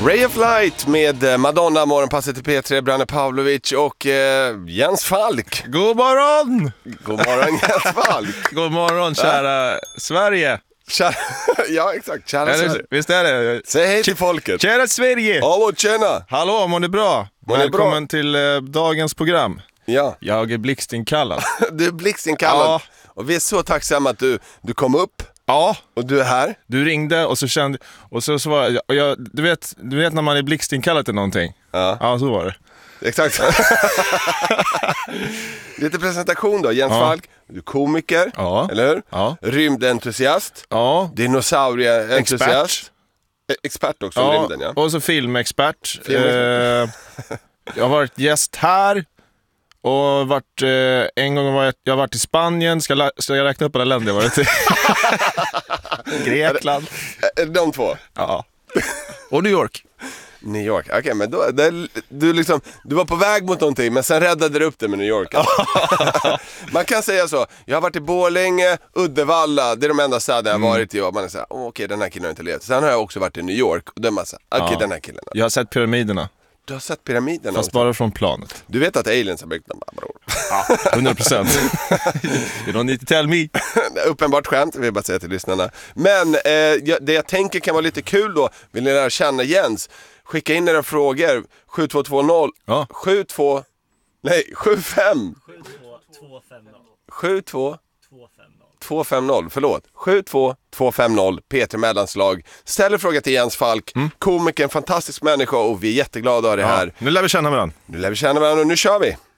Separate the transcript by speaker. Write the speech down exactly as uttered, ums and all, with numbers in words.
Speaker 1: Ray of Light med Madonna, morgonpasset till P tre, Branne Pavlovic och eh, Jens Falk.
Speaker 2: God morgon!
Speaker 1: God morgon Jens Falk.
Speaker 2: God morgon kära Sverige.
Speaker 1: Kära, ja exakt, kära
Speaker 2: Eller,
Speaker 1: Sverige.
Speaker 2: visst är det?
Speaker 1: Säg hej till folket.
Speaker 2: Kära Sverige!
Speaker 1: Ja, tjena.
Speaker 2: Hallå, mår ni bra?
Speaker 1: Mår ni
Speaker 2: Välkommen
Speaker 1: bra?
Speaker 2: till eh, dagens program.
Speaker 1: Ja.
Speaker 2: Jag är blixtinkallad.
Speaker 1: Du är blixtinkallad.
Speaker 2: Ja.
Speaker 1: Och vi är så tacksamma att du, du kom upp.
Speaker 2: Ja,
Speaker 1: Och du är här.
Speaker 2: du ringde och så kände... Och så, så var jag, och jag, du, vet, du vet när man är blixtinkallad till någonting?
Speaker 1: Ja,
Speaker 2: Ja, så var det.
Speaker 1: exakt. Lite presentation då. Jens
Speaker 2: Ja.
Speaker 1: Falk, du är komiker,
Speaker 2: Ja.
Speaker 1: eller hur?
Speaker 2: Ja.
Speaker 1: Rymdentusiast,
Speaker 2: Ja.
Speaker 1: dinosaurieentusiast.
Speaker 2: Expert.
Speaker 1: E- Expert också om
Speaker 2: Ja,
Speaker 1: rymden, ja.
Speaker 2: och så filmexpert.
Speaker 1: Filmexpert.
Speaker 2: Eh, jag har varit gäst här. Och varit, eh, en gång var jag, jag har varit i Spanien. Ska, la, ska jag räkna upp alla länder jag varit i? Grekland.
Speaker 1: Eh, De två.
Speaker 2: Ja. Och New York.
Speaker 1: New York, okej, okay, men då, där, du, liksom, du var på väg mot någonting, men sen räddade du upp det med New York. Man kan säga så, jag har varit i Borlänge, Uddevalla, det är de enda städer jag har varit i, och man är såhär, oh, okej, okay, den här killen har inte levt. Sen har jag också varit i New York, och då är man såhär, okej, okay,
Speaker 2: Ja.
Speaker 1: den här killen.
Speaker 2: Jag har sett pyramiderna.
Speaker 1: Du har sett pyramiderna
Speaker 2: Fast
Speaker 1: också.
Speaker 2: bara från planet.
Speaker 1: Du vet att aliens har byggt dem, bror.
Speaker 2: Ja, hundra procent. You don't need to tell me.
Speaker 1: Uppenbart skämt, vill jag bara säga till lyssnarna. Men eh, jag, det jag tänker kan vara lite kul då, vill ni lära känna Jens, skicka in era frågor sju två två noll
Speaker 2: Ja.
Speaker 1: sju två nej sju fem
Speaker 3: sju två två fem noll
Speaker 1: sju två
Speaker 3: två fem noll
Speaker 1: två fem noll, förlåt, sju två två fem noll, P tre Mellanslag. Ställ en fråga till Jens Falk, mm. komiker, en fantastisk människa, och vi är jätteglada att ha det
Speaker 2: Ja.
Speaker 1: här.
Speaker 2: Nu lär vi känna varandra.
Speaker 1: Nu lär vi känna varandra och nu kör vi.